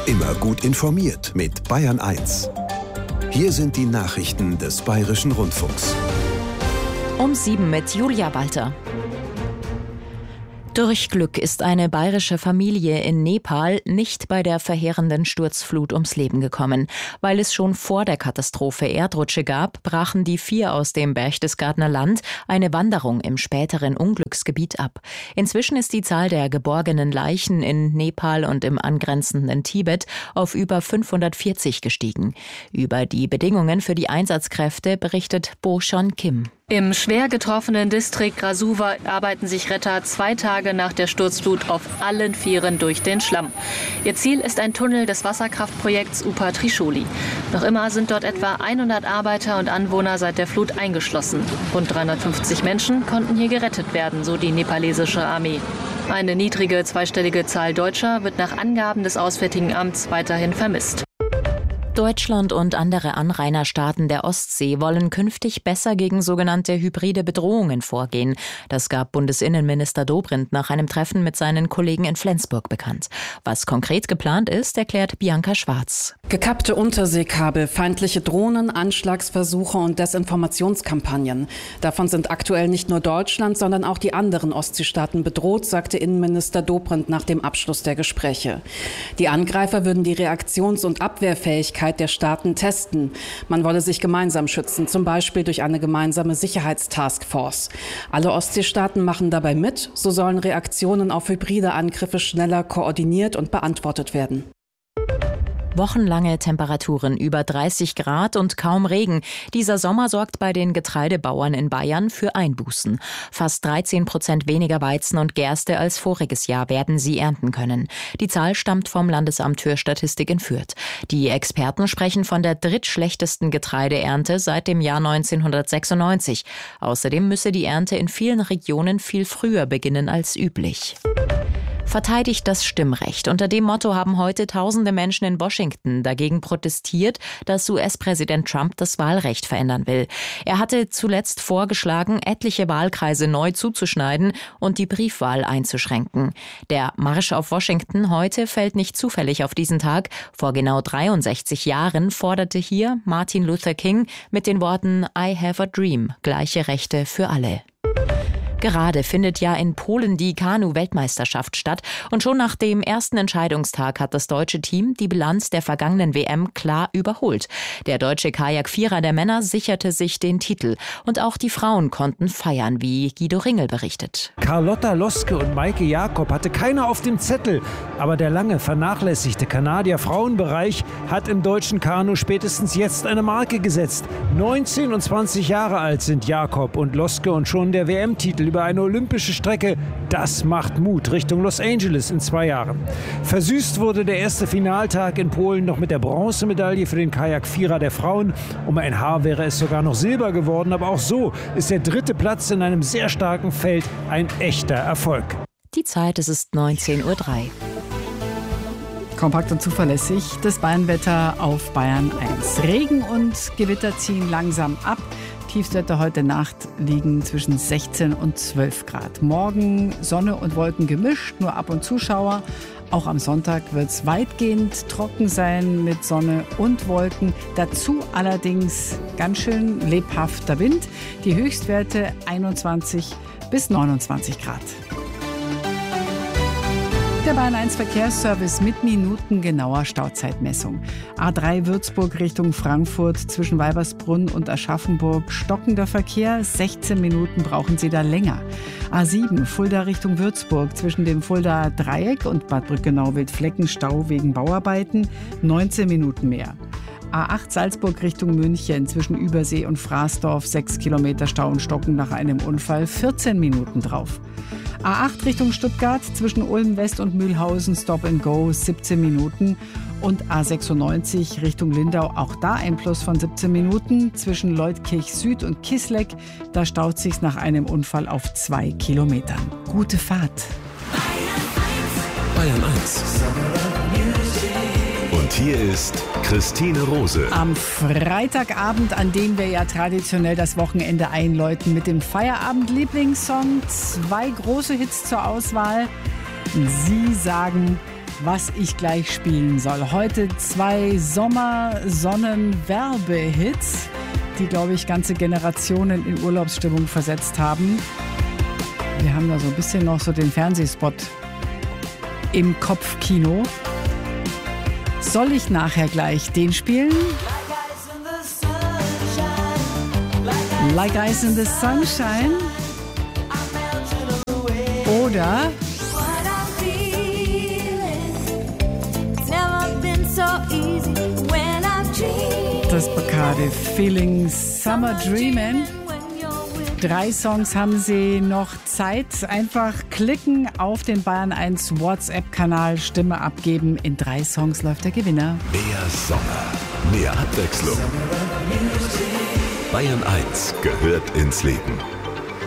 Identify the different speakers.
Speaker 1: Immer gut informiert mit Bayern 1. Hier sind die Nachrichten des Bayerischen Rundfunks.
Speaker 2: Um 7 mit Julia Walter. Durch Glück ist eine bayerische Familie in Nepal nicht bei der verheerenden Sturzflut ums Leben gekommen. Weil es schon vor der Katastrophe Erdrutsche gab, brachen die 4 aus dem Berchtesgadener Land eine Wanderung im späteren Unglücksgebiet ab. Inzwischen ist die Zahl der geborgenen Leichen in Nepal und im angrenzenden Tibet auf über 540 gestiegen. Über die Bedingungen für die Einsatzkräfte berichtet Bo Shon Kim.
Speaker 3: Im schwer getroffenen Distrikt Rasuwa arbeiten sich Retter 2 Tage nach der Sturzflut auf allen 4 durch den Schlamm. Ihr Ziel ist ein Tunnel des Wasserkraftprojekts Upa Trishuli. Noch immer sind dort etwa 100 Arbeiter und Anwohner seit der Flut eingeschlossen. Rund 350 Menschen konnten hier gerettet werden, so die nepalesische Armee. Eine niedrige zweistellige Zahl Deutscher wird nach Angaben des Auswärtigen Amts weiterhin vermisst.
Speaker 2: Deutschland und andere Anrainerstaaten der Ostsee wollen künftig besser gegen sogenannte hybride Bedrohungen vorgehen. Das gab Bundesinnenminister Dobrindt nach einem Treffen mit seinen Kollegen in Flensburg bekannt. Was konkret geplant ist, erklärt Bianca Schwarz.
Speaker 4: Gekappte Unterseekabel, feindliche Drohnen, Anschlagsversuche und Desinformationskampagnen. Davon sind aktuell nicht nur Deutschland, sondern auch die anderen Ostseestaaten bedroht, sagte Innenminister Dobrindt nach dem Abschluss der Gespräche. Die Angreifer würden die Reaktions- und Abwehrfähigkeit der Staaten testen. Man wolle sich gemeinsam schützen, zum Beispiel durch eine gemeinsame Sicherheitstaskforce. Alle Ostseestaaten machen dabei mit, so sollen Reaktionen auf hybride Angriffe schneller koordiniert und beantwortet werden.
Speaker 2: Wochenlange Temperaturen über 30 Grad und kaum Regen. Dieser Sommer sorgt bei den Getreidebauern in Bayern für Einbußen. Fast 13% weniger Weizen und Gerste als voriges Jahr werden sie ernten können. Die Zahl stammt vom Landesamt für Statistik in Fürth. Die Experten sprechen von der drittschlechtesten Getreideernte seit dem Jahr 1996. Außerdem müsse die Ernte in vielen Regionen viel früher beginnen als üblich. Verteidigt das Stimmrecht. Unter dem Motto haben heute tausende Menschen in Washington dagegen protestiert, dass US-Präsident Trump das Wahlrecht verändern will. Er hatte zuletzt vorgeschlagen, etliche Wahlkreise neu zuzuschneiden und die Briefwahl einzuschränken. Der Marsch auf Washington heute fällt nicht zufällig auf diesen Tag. Vor genau 63 Jahren forderte hier Martin Luther King mit den Worten "I have a dream", gleiche Rechte für alle. Gerade findet ja in Polen die Kanu-Weltmeisterschaft statt und schon nach dem ersten Entscheidungstag hat das deutsche Team die Bilanz der vergangenen WM klar überholt. Der deutsche Kajak-Vierer der Männer sicherte sich den Titel und auch die Frauen konnten feiern, wie Guido Ringel berichtet.
Speaker 5: Carlotta Loske und Maike Jakob hatte keiner auf dem Zettel, aber der lange vernachlässigte Kanadier-Frauenbereich hat im deutschen Kanu spätestens jetzt eine Marke gesetzt. 19 und 20 Jahre alt sind Jakob und Loske und schon der WM-Titel über eine olympische Strecke, das macht Mut Richtung Los Angeles in 2 Jahren. Versüßt wurde der erste Finaltag in Polen noch mit der Bronzemedaille für den Kajak-Vierer der Frauen. Um ein Haar wäre es sogar noch Silber geworden, aber auch so ist der 3. Platz in einem sehr starken Feld ein echter Erfolg.
Speaker 2: Die Zeit, es ist 19:03 Uhr.
Speaker 6: Kompakt und zuverlässig das Bayernwetter auf Bayern 1. Regen und Gewitter ziehen langsam ab. Tiefstwerte heute Nacht liegen zwischen 16 und 12 Grad. Morgen Sonne und Wolken gemischt, nur ab und zu Schauer. Auch am Sonntag wird es weitgehend trocken sein mit Sonne und Wolken. Dazu allerdings ganz schön lebhafter Wind. Die Höchstwerte 21 bis 29 Grad. Der Bayern 1 Verkehrsservice mit minutengenauer Stauzeitmessung. A3 Würzburg Richtung Frankfurt zwischen Weibersbrunn und Aschaffenburg stockender Verkehr. 16 Minuten brauchen Sie da länger. A7 Fulda Richtung Würzburg zwischen dem Fuldaer Dreieck und Bad Brückenau-Wildflecken Stau wegen Bauarbeiten. 19 Minuten mehr. A8 Salzburg Richtung München zwischen Übersee und Fraßdorf 6 Kilometer Stau und Stocken nach einem Unfall, 14 Minuten drauf. A8 Richtung Stuttgart zwischen Ulm West und Mühlhausen Stop and Go 17 Minuten und A96 Richtung Lindau, auch da ein Plus von 17 Minuten zwischen Leutkirch Süd und Kisleck, da staut sich's nach einem Unfall auf 2 Kilometern. Gute Fahrt.
Speaker 1: Bayern 1. Und hier ist Christine Rose.
Speaker 6: Am Freitagabend, an dem wir ja traditionell das Wochenende einläuten mit dem Feierabend-Lieblingssong. 2 große Hits zur Auswahl. Sie sagen, was ich gleich spielen soll. Heute 2 Sommer-Sonnen-Werbehits, die, glaube ich, ganze Generationen in Urlaubsstimmung versetzt haben. Wir haben da so ein bisschen noch so den Fernsehspot im Kopfkino. Soll ich nachher gleich den spielen? Like Ice in the Sunshine. Oder das bekannte Feeling Summer Dreamin'. 3 Songs haben Sie noch Zeit. Einfach klicken auf den Bayern 1 WhatsApp-Kanal, Stimme abgeben. In 3 Songs läuft der Gewinner.
Speaker 1: Mehr Sommer, mehr Abwechslung. Bayern 1 gehört ins Leben.